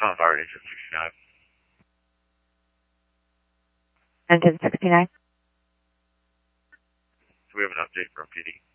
Calling Fire Engine 69. Engine 69. Do we have an update from PD?